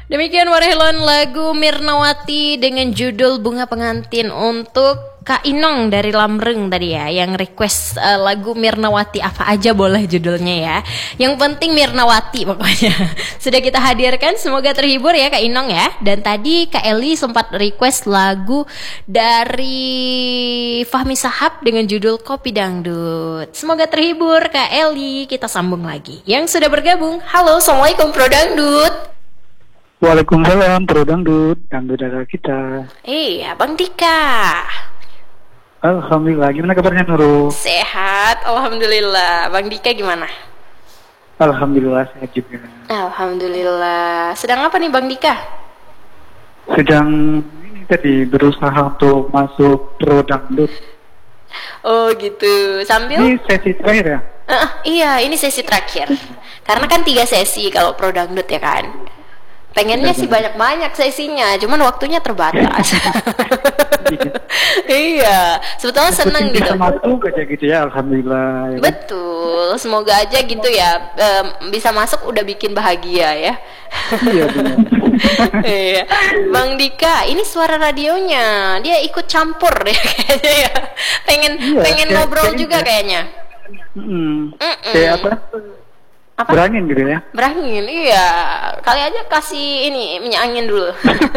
Demikian Warhelon lagu Mirnawati dengan judul Bunga Pengantin untuk Kak Inong dari Lamreng tadi ya, yang request lagu Mirnawati apa aja boleh judulnya ya. Yang penting Mirnawati pokoknya. Sudah kita hadirkan, semoga terhibur ya Kak Inong ya. Dan tadi Kak Eli sempat request lagu dari Fahmi Sahab dengan judul Kopi Dangdut. Semoga terhibur Kak Eli. Kita sambung lagi. Yang sudah bergabung, halo, assalamualaikum Pro Dangdut. Waalaikumsalam Pro Dangdut, dangdut daerah kita. Iya, Bang Dika. Alhamdulillah, gimana kabarnya Nurul? Sehat, alhamdulillah. Bang Dika gimana? Alhamdulillah sehat juga. Alhamdulillah. Sedang apa nih Bang Dika? Sedang ini tadi berusaha untuk masuk Pro Dangdut. Oh gitu. Sambil? Ini sesi terakhir ya? Iya, ini sesi terakhir. Karena kan 3 sesi kalau Pro Dangdut ya kan. Pengennya sih banyak-banyak sesinya, cuman waktunya terbatas. Iya, sebetulnya seneng gitu. Masuk aja gitu ya, alhamdulillah. Ya. Betul, semoga aja gitu ya, bisa masuk udah bikin bahagia ya. Iya benar. Iya, Bang Dika, ini suara radionya, dia ikut campur ya kayaknya ya. Pengen ngobrol juga kayaknya. Kayak apa? Berangin gitu ya? Berangin, iya. Kali aja kasih ini minyak angin dulu.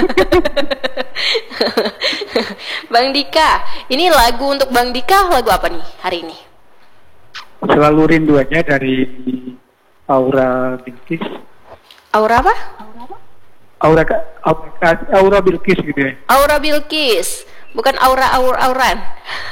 Bang Dika, ini lagu untuk Bang Dika, lagu apa nih hari ini? Selalu Rindu aja dari Aura Bilkis. Aura apa? Aura Bilkis gitu ya? Aura Bilkis, bukan auran.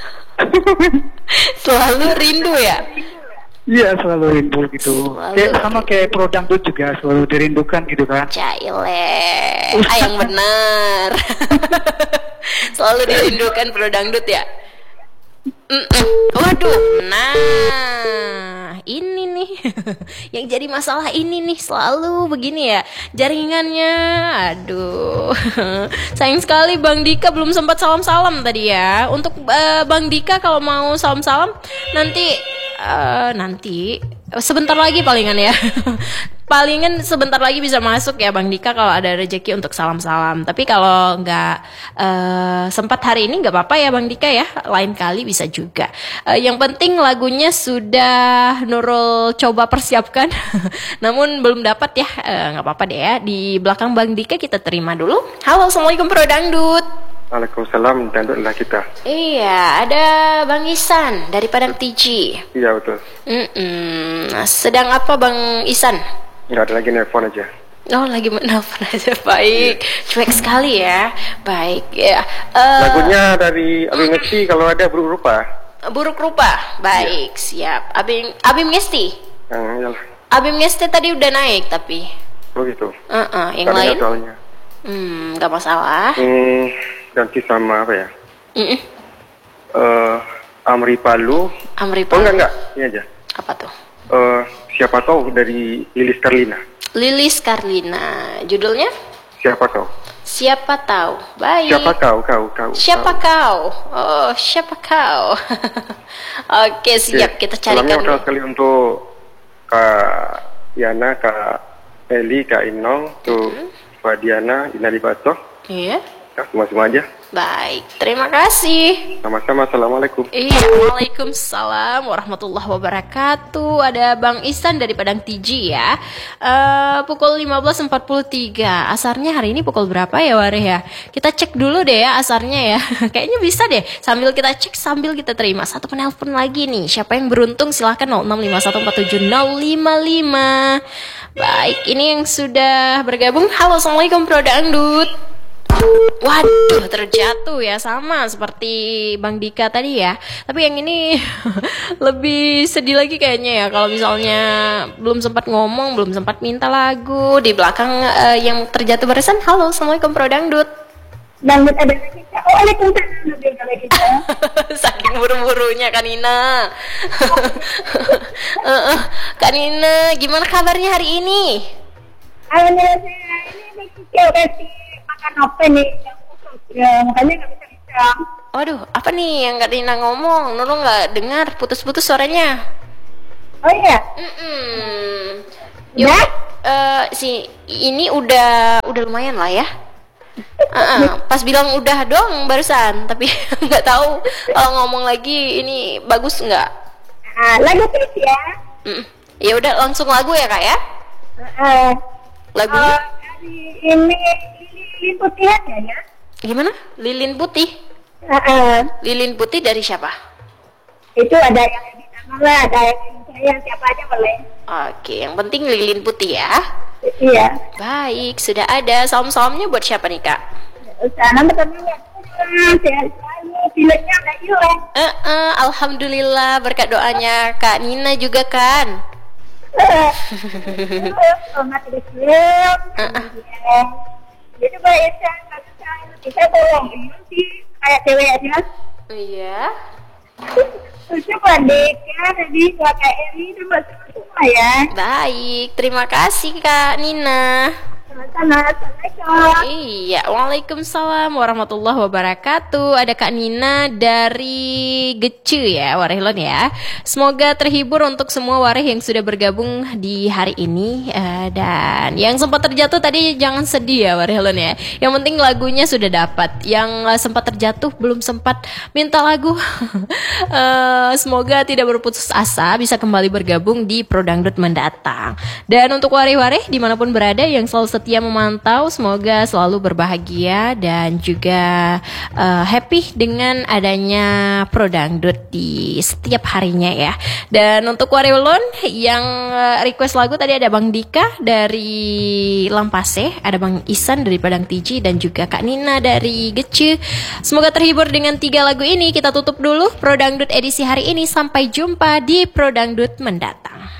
Selalu rindu ya? Iya, selalu rindu gitu. Sama kayak Pro Dangdut juga selalu dirindukan gitu kan. Caile, yang benar. Selalu dirindukan Pro Dangdut ya. Waduh, nah ini nih yang jadi masalah ini nih, selalu begini ya jaringannya. Aduh, sayang sekali Bang Dika belum sempat salam-salam tadi ya. Untuk Bang Dika kalau mau salam-salam nanti sebentar lagi palingan ya. Palingan sebentar lagi bisa masuk ya Bang Dika kalau ada rezeki untuk salam-salam. Tapi kalau nggak sempat hari ini nggak apa-apa ya Bang Dika ya. Lain kali bisa juga. Yang penting lagunya sudah Nurul coba persiapkan. Namun belum dapat ya. Nggak apa-apa deh ya. Di belakang Bang Dika kita terima dulu. Halo, assalamualaikum Pro Dangdut. Waalaikumsalam, dangdutlah kita. Iya, ada Bang Isan dari Padang TG. Iya betul. Sedang apa Bang Isan? Nggak ada lagi nelfon aja. Oh, lagi menelpon aja. Baik, cuek sekali ya. Baik ya. Lagunya dari Abim Ngesti kalau ada buruk rupa. Buruk rupa. Baik, siap. Abim Ngesti. Iyalah. Abim Ngesti tadi udah naik tapi. Oh gitu. Yang lain? Soalnya. Nggak masalah. Ganti sama apa ya? Amri Palu. Amri Palu. Oh enggak. Ini aja. Apa tuh? Siapa tahu dari Lilis Karlina. Lilis Karlina. Judulnya? Siapa tahu. Siapa tahu. Baik. Siapa kau. Siapa kau? Oh, siapa kau? Oke, siap. Kita carikan. Salamnya sekali untuk Kak Yana, Kak Eli, Kak Inong, tuh Pak Diana, Inali Bato. Iya. Semua aja. Baik, terima kasih. Sama-sama, assalamualaikum. Iya, waalaikumsalam warahmatullahi wabarakatuh. Ada Bang Isan dari Padang TG ya. Pukul 15.43. Asarnya hari ini pukul berapa ya Wareh ya? Kita cek dulu deh ya asarnya ya. Kayaknya bisa deh. Sambil kita cek, sambil kita terima. Satu penelpon lagi nih. Siapa yang beruntung silahkan 0651470555. Baik, ini yang sudah bergabung. Halo, assalamualaikum Pro Dangdut. Waduh, terjatuh ya, sama seperti Bang Dika tadi ya. Tapi yang ini lebih sedih lagi kayaknya ya. Kalau misalnya belum sempat ngomong, belum sempat minta lagu. Di belakang yang terjatuh barisan. Halo, assalamualaikum Pro Dangdut. Dangdut ada kita. Waalaikumsalam ada kita. Saking buru-burunya Kanina. Kanina, gimana kabarnya hari ini? Alhamdulillah ini masih makan apa nih? Ya, makanya nggak bisa bicara. Waduh, apa nih yang nggak Dina ngomong? Nurul nggak dengar, putus-putus suaranya. Oh iya. Yuk, ini udah lumayan lah ya. Pas bilang udah doang barusan, tapi nggak tahu kalau ngomong lagi ini bagus nggak. Lagu please ya. Ya udah langsung lagu ya kak ya. Lagunya Dari ini lilin putihan ya. gimana? Lilin putih. Lilin putih dari siapa? Itu ada yang ditambah, ada yang saya, siapa aja boleh. Oke, yang penting lilin putih ya. Iya. Baik, sudah ada. Salam-salamnya buat siapa nih kak? Salam bertemu sehat selalu, pileknya nggak hilang. Alhamdulillah berkat doanya Kak Nina juga kan. Selamat bersiap. Jadi baik kita bohong sih kayak cewek aja. Iya. Coba Deka tadi Kak Eri itu masuk semua ya. Baik, terima kasih Kak Nina. Sama-sama. Assalamualaikum. Iya, waalaikumsalam warahmatullahi wabarakatuh. Ada Kak Nina dari Gece ya, Warehlon ya. Semoga terhibur untuk semua wareh yang sudah bergabung di hari ini. Dan yang sempat terjatuh tadi jangan sedih ya Warehlon ya. Yang penting lagunya sudah dapat. Yang sempat terjatuh belum sempat minta lagu. Semoga tidak berputus asa, bisa kembali bergabung di Prodangdut mendatang. Dan untuk wareh-wareh dimanapun berada yang selalu setia memantau, semoga selalu berbahagia dan juga happy dengan adanya Prodangdut di setiap harinya ya. Dan untuk Warewlon yang request lagu tadi ada Bang Dika dari Lampase, ada Bang Isan dari Padang Tiji dan juga Kak Nina dari Gece. Semoga terhibur dengan 3 lagu ini. Kita tutup dulu Prodangdut edisi hari ini. Sampai jumpa di Prodangdut mendatang.